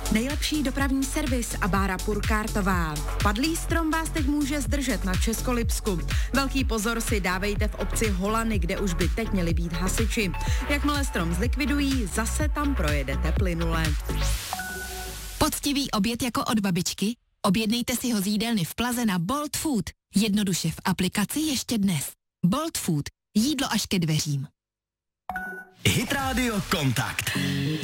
Nejlepší dopravní servis a Bára Purkártová. Padlý strom vás teď může zdržet na Českolipsku. Velký pozor si dávejte v obci Holany, kde už by teď měli být hasiči. Jakmile strom zlikvidují, zase tam projedete plynule. Poctivý oběd jako od babičky? Objednejte si ho z jídelny v Plaze na Bolt Food. Jednoduše v aplikaci ještě dnes. Bolt Food. Jídlo až ke dveřím. Hit Radio Kontakt.